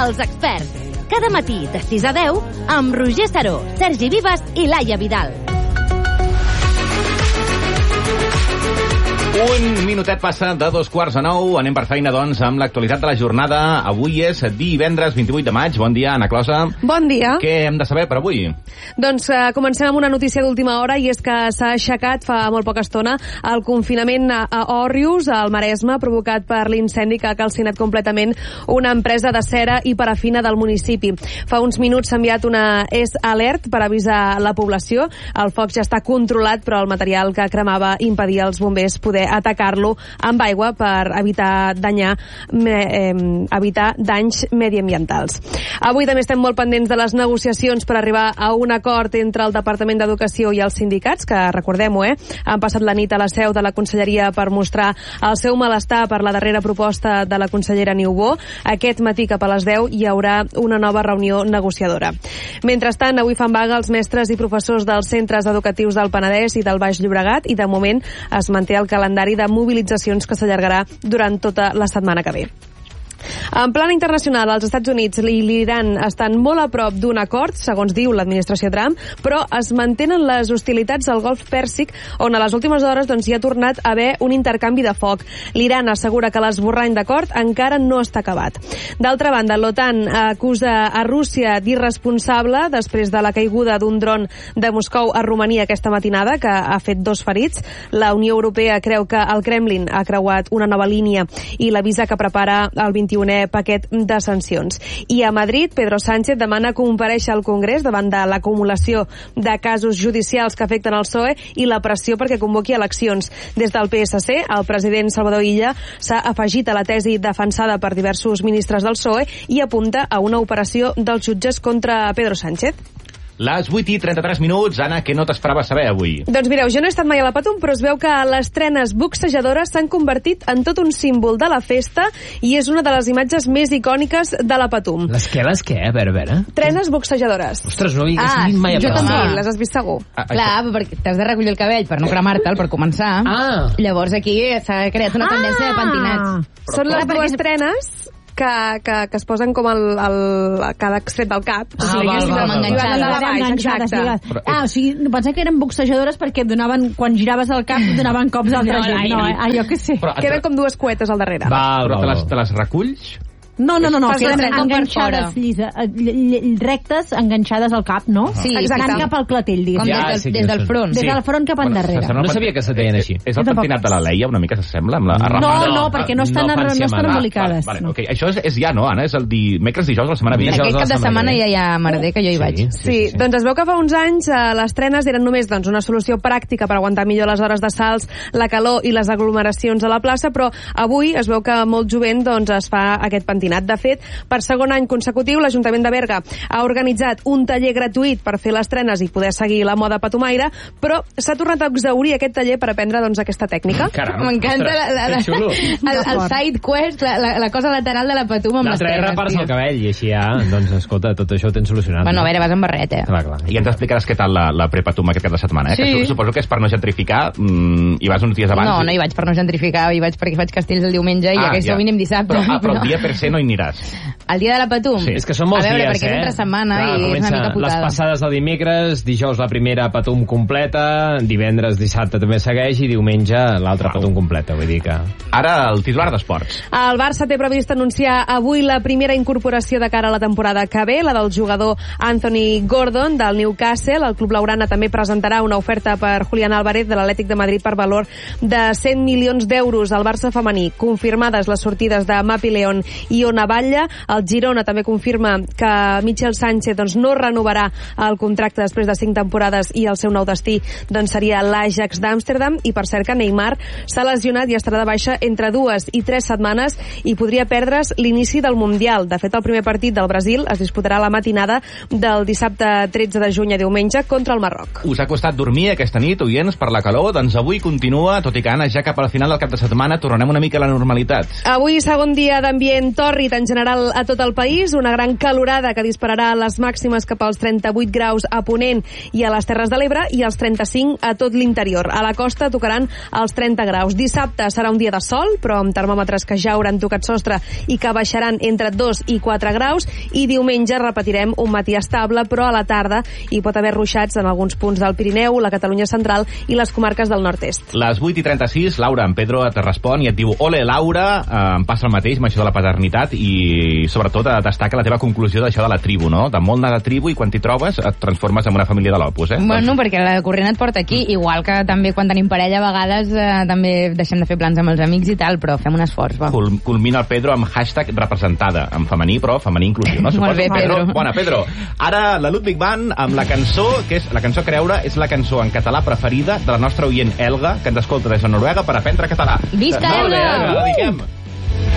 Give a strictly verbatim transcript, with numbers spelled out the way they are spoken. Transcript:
Els experts. Cada matí de sis a deu amb Roger Saró, Sergi Vives i Laia Vidal. Un minutet passa de dos quarts a nou. Anem per feina, doncs, amb l'actualitat de la jornada. Avui és divendres vint-i-vuit de maig. Bon dia, Anna Closa. Bon dia. Què hem de saber per avui? Doncs uh, comencem amb una notícia d'última hora, i és que s'ha aixecat fa molt poca estona el confinament a, a Òrrius, al Maresme, provocat per l'incendi que ha calcinat completament una empresa de cera i parafina del municipi. Fa uns minuts s'ha enviat una S Alert per avisar la població. El foc ja està controlat, però el material que cremava impedia als bombers poder atacar-lo amb aigua per evitar danyar eh, evitar danys mediambientals. Avui també estem molt pendents de les negociacions per arribar a un acord entre el Departament d'Educació i els sindicats, que, recordem-ho, eh, han passat la nit a la seu de la Conselleria per mostrar el seu malestar per la darrera proposta de la consellera Niubó. Aquest matí cap a les deu hi haurà una nova reunió negociadora. Mentrestant, avui fan vaga els mestres i professors dels centres educatius del Penedès i del Baix Llobregat, i de moment es manté el calendari de mobilitzacions que s'allargarà durant tota la setmana que ve. En plan internacional, els Estats Units i l'Iran estan molt a prop d'un acord, segons diu l'administració Trump, però es mantenen les hostilitats al Golf Pèrsic, on a les últimes hores doncs, hi ha tornat a haver un intercanvi de foc. L'Iran assegura que l'esborrany d'acord encara no està acabat. D'altra banda, l'OTAN acusa a Rússia d'irresponsable després de la caiguda d'un dron de Moscou a Romania aquesta matinada, que ha fet dos ferits. La Unió Europea creu que el Kremlin ha creuat una nova línia i l'avisa que prepara el vint-i-unè paquet de sancions. I a Madrid, Pedro Sánchez demana comparèixer al Congrés davant de l'acumulació de casos judicials que afecten el P S O E i la pressió perquè convoqui eleccions. Des del P S C, el president Salvador Illa s'ha afegit a la tesi defensada per diversos ministres del P S O E i apunta a una operació dels jutges contra Pedro Sánchez. Les vuit i trenta-tres minuts. Anna, què no t'esperaves saber avui? Doncs mireu, jo no he estat mai a la Patum, però es veu que les trenes boxejadores s'han convertit en tot un símbol de la festa i és una de les imatges més icòniques de la Patum. Les què, les què? A veure, a veure. Trenes boxejadores. Ostres, no hi hagués Ah, vist mai a jo passar. també. Les has vist segur. Ah, Clar, perquè t'has de recollir el cabell per no cremar-te'l, per començar. Ah. Llavors aquí s'ha creat una tendència de pentinats. Són les Clar, dues perquè- trenes que, que, que es posen com el, el, cada extrem del cap. Ah, O sigui, val, és val, com val, enganxades val. a baix, enganxades, exacte. lligades. Però Ah, o sigui, pensava que eren boxejadores perquè donaven, quan giraves el cap, donaven cops a altra No, gent. l'aire. No, eh? Allò que sé. Però, Queden com dues cuetes al darrere. Val, però val, te, les, val. te les reculls? No, no, no, no, Fas que eren les trenes per enganxades, fora. llisa, eh, ll- ll- rectes, enganxades al cap, no? Sí, Exacte. exacte. Cap al clatell, Com diguéssim. Ja, des, sí del, que des del són. front. Des Sí. del front cap Bueno, endarrere. s'assembla No un sabia que se deien així. És el Jo tampoc. pentinat de la Leia, una mica s'assembla, amb la arrafada. No, No, no, perquè no estan, no fan no estan siamana. embolicades. Vale, no. okay. Això és, és ja, no, Anna? És el dimecres, dijous, la setmana vinent. Dijous Aquest de la cap de setmana setmana que ja ve. hi ha merder, que jo hi vaig. Sí, doncs es veu que fa uns anys eh, les trenes eren només doncs, una solució pràctica per aguantar millor les hores de salts, la calor i les aglomeracions a la plaça, però avui es veu que molt jovent doncs, es fa aquest pentinat. De fet, per segon any consecutiu, l'Ajuntament de Berga ha organitzat un taller gratuït per fer les trenes i poder seguir la moda patumaire, però s'ha tornat a exhaurir aquest taller per aprendre doncs, aquesta tècnica. Caram, M'encanta la, la, la, que xulo. el, el side quest, la, la, la cosa lateral de la Patum amb les L'altre és trenes, rapar-se tio. el cabell i així ja, doncs escolta, tot això ho tens solucionat. Bueno, a no? veure, vas amb barret, eh? Clar, clar. I ens explicaràs què tal la, la prepatum aquest cap de setmana, eh? Sí. Que su- suposo que és per no gentrificar mm, i vas uns dies abans. No, no hi vaig per no gentrificar, hi vaig perquè faig castells el diumenge i Ah, aquest ja. ja. mínim dissabte. Però, ah, però el dia per se no hi aniràs. El dia de la Patum? Sí. És que són molts a veure, dies, perquè eh? és entre setmana Clar, i és una comença mica putada. Les passades del dimecres, dijous la primera Patum completa, divendres, dissabte també segueix i diumenge l'altra Patum completa, vull dir que... Ara, el titular d'esports. El Barça té previst anunciar avui la primera incorporació de cara a la temporada que ve, la del jugador Anthony Gordon del Newcastle. El club laurana també presentarà una oferta per Julián Álvarez de l'Atlètic de Madrid per valor de cent milions d'euros al Barça femení. Confirmades les sortides de Mapi León i Ona Batlle. El Girona també confirma que Michel Sánchez doncs, no renovarà el contracte després de cinc temporades i el seu nou destí doncs, seria l'Ajax d'Amsterdam. I per cert que Neymar s'ha lesionat i estarà de baixa entre dues i tres setmanes i podria perdre's l'inici del Mundial. De fet, el primer partit del Brasil es disputarà la matinada del dissabte tretze de juny a diumenge contra el Marroc. Us ha costat dormir aquesta nit, oients, per la calor? Doncs avui continua, tot i que, Anna, ja cap al final del cap de setmana tornarem una mica a la normalitat. Avui, segon dia d'ambient tòrrid tòrrid en general a tot el país, una gran calorada que dispararà les màximes cap als trenta-vuit graus a Ponent i a les Terres de l'Ebre i als trenta-cinc a tot l'interior. A la costa tocaran els trenta graus. Dissabte serà un dia de sol, però amb termòmetres que ja hauran tocat sostre i que baixaran entre dos i quatre graus, i diumenge repetirem un matí estable, però a la tarda hi pot haver ruixats en alguns punts del Pirineu, la Catalunya central i les comarques del nord-est. Les vuit i trenta-sis, Laura, en Pedro et respon i et diu: ole, Laura, eh, em passa el mateix amb això de la paternitat i sobretot destaca la teva conclusió d'això de la tribu, no? De molt anar de tribu i quan t'hi trobes et transformes en una família de l'Opus, eh? Bueno, perquè la corrent et porta aquí, igual que també quan tenim parella a vegades eh, també deixem de fer plans amb els amics i tal, però fem un esforç, va. Cul culmina el Pedro amb hashtag representada, en femení, però femení inclusiu, no? Molt bé, Pedro. Pedro. Bona, Pedro. Ara la Ludwig Band amb la cançó, que és la cançó Creure, és la cançó en català preferida de la nostra oient Elga, que ens escolta des de Noruega per aprendre català. Visca, Elga! Elga! La dediquem.